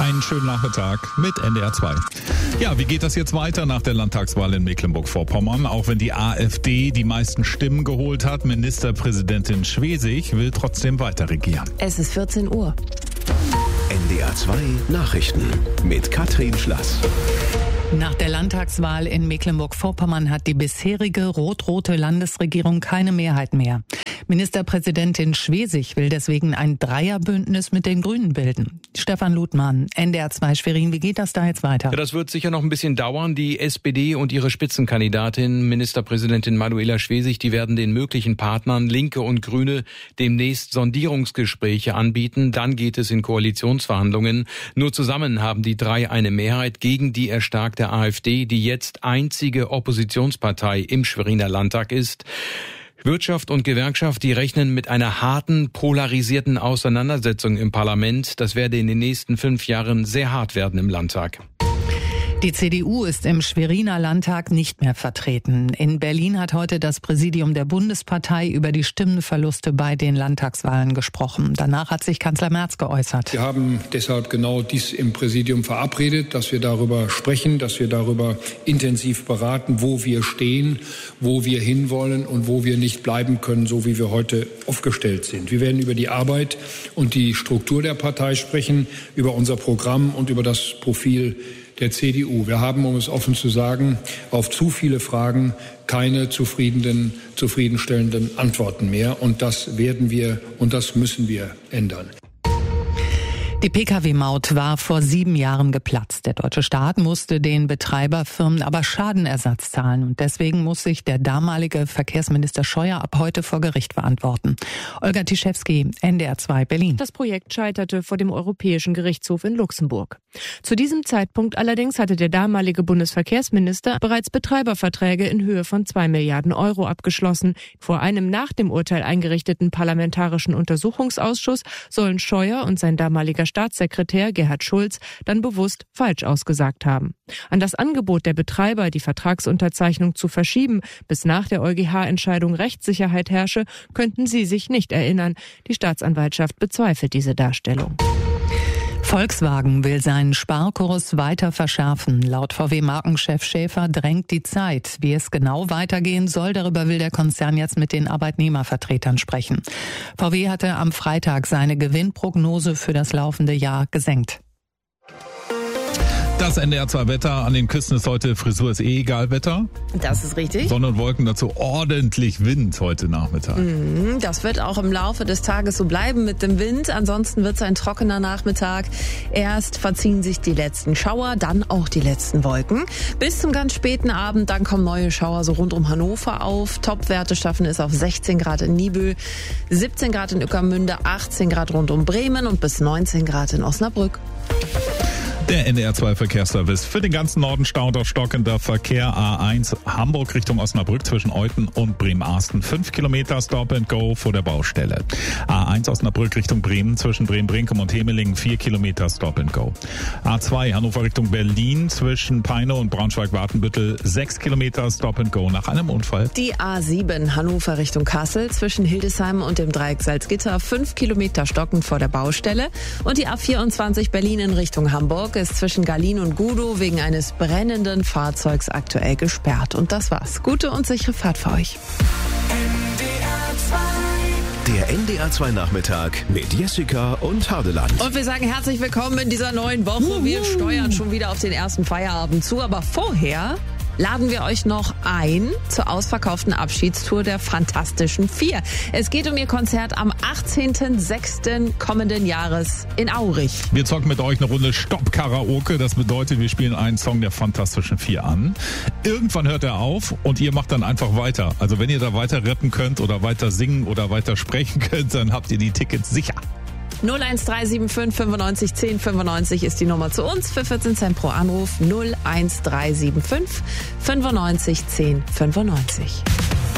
Einen schönen Nachmittag mit NDR 2. Ja, wie geht das jetzt weiter nach der Landtagswahl in Mecklenburg-Vorpommern? Auch wenn die AfD die meisten Stimmen geholt hat, Ministerpräsidentin Schwesig will trotzdem weiter regieren. Es ist 14 Uhr. NDR 2 Nachrichten mit Katrin Schlass. Nach der Landtagswahl in Mecklenburg-Vorpommern hat die bisherige rot-rote Landesregierung keine Mehrheit mehr. Ministerpräsidentin Schwesig will deswegen ein Dreierbündnis mit den Grünen bilden. Stefan Ludmann, NDR 2 Schwerin, wie geht das da jetzt weiter? Ja, das wird sicher noch ein bisschen dauern. Die SPD und ihre Spitzenkandidatin, Ministerpräsidentin Manuela Schwesig, die werden den möglichen Partnern Linke und Grüne demnächst Sondierungsgespräche anbieten. Dann geht es in Koalitionsverhandlungen. Nur zusammen haben die drei eine Mehrheit gegen die erstarkte AfD, die jetzt einzige Oppositionspartei im Schweriner Landtag ist. Wirtschaft und Gewerkschaft, die rechnen mit einer harten, polarisierten Auseinandersetzung im Parlament. Das werde in den nächsten 5 Jahren sehr hart werden im Landtag. Die CDU ist im Schweriner Landtag nicht mehr vertreten. In Berlin hat heute das Präsidium der Bundespartei über die Stimmenverluste bei den Landtagswahlen gesprochen. Danach hat sich Kanzler Merz geäußert. Wir haben deshalb genau dies im Präsidium verabredet, dass wir darüber sprechen, dass wir darüber intensiv beraten, wo wir stehen, wo wir hinwollen und wo wir nicht bleiben können, so wie wir heute aufgestellt sind. Wir werden über die Arbeit und die Struktur der Partei sprechen, über unser Programm und über das Profil der CDU. Wir haben, um es offen zu sagen, auf zu viele Fragen keine zufriedenstellenden Antworten mehr. Und das werden wir und das müssen wir ändern. Die Pkw-Maut war vor 7 Jahren geplatzt. Der deutsche Staat musste den Betreiberfirmen aber Schadenersatz zahlen. Und deswegen muss sich der damalige Verkehrsminister Scheuer ab heute vor Gericht verantworten. Olga Tischewski, NDR 2 Berlin. Das Projekt scheiterte vor dem Europäischen Gerichtshof in Luxemburg. Zu diesem Zeitpunkt allerdings hatte der damalige Bundesverkehrsminister bereits Betreiberverträge in Höhe von 2 Milliarden Euro abgeschlossen. Vor einem nach dem Urteil eingerichteten parlamentarischen Untersuchungsausschuss sollen Scheuer und sein damaliger Staatssekretär Gerhard Schulz dann bewusst falsch ausgesagt haben. An das Angebot der Betreiber, die Vertragsunterzeichnung zu verschieben, bis nach der EuGH-Entscheidung Rechtssicherheit herrsche, könnten sie sich nicht erinnern. Die Staatsanwaltschaft bezweifelt diese Darstellung. Volkswagen will seinen Sparkurs weiter verschärfen. Laut VW-Markenchef Schäfer drängt die Zeit. Wie es genau weitergehen soll, darüber will der Konzern jetzt mit den Arbeitnehmervertretern sprechen. VW hatte am Freitag seine Gewinnprognose für das laufende Jahr gesenkt. Das NDR 2 Wetter. An den Küsten ist heute Frisur ist egal Wetter. Das ist richtig. Sonne und Wolken, dazu ordentlich Wind heute Nachmittag. Das wird auch im Laufe des Tages so bleiben mit dem Wind. Ansonsten wird es ein trockener Nachmittag. Erst verziehen sich die letzten Schauer, dann auch die letzten Wolken. Bis zum ganz späten Abend, dann kommen neue Schauer so rund um Hannover auf. Topwerte schaffen es auf 16 Grad in Niebüll, 17 Grad in Ueckermünde, 18 Grad rund um Bremen und bis 19 Grad in Osnabrück. Der NDR 2 Verkehrsservice. Für den ganzen Norden staut auf stockender Verkehr A1 Hamburg Richtung Osnabrück zwischen Euthen und Bremerhaven. 5 Kilometer Stop and Go vor der Baustelle. A1 Osnabrück Richtung Bremen zwischen Bremen-Brinkum und Hemelingen 4 Kilometer Stop and Go. A2 Hannover Richtung Berlin zwischen Peine und Braunschweig-Wartenbüttel 6 Kilometer Stop and Go nach einem Unfall. Die A7 Hannover Richtung Kassel zwischen Hildesheim und dem Dreieck Salzgitter 5 Kilometer stockend vor der Baustelle. Und die A24 Berlin in Richtung Hamburg ist zwischen Garlin und Gudow wegen eines brennenden Fahrzeugs aktuell gesperrt. Und das war's. Gute und sichere Fahrt für euch. Der NDR 2 Nachmittag mit Jessica und Hadeland. Und wir sagen herzlich willkommen in dieser neuen Woche. Wir steuern schon wieder auf den ersten Feierabend zu. Aber vorher laden wir euch noch ein zur ausverkauften Abschiedstour der Fantastischen Vier. Es geht um ihr Konzert am 18.06. kommenden Jahres in Aurich. Wir zocken mit euch eine Runde Stopp-Karaoke. Das bedeutet, wir spielen einen Song der Fantastischen Vier an. Irgendwann hört er auf und ihr macht dann einfach weiter. Also wenn ihr da weiter rappen könnt oder weiter singen oder weiter sprechen könnt, dann habt ihr die Tickets sicher. 01375 95 10 95 ist die Nummer zu uns für 14 Cent pro Anruf. 01375 95 10 95.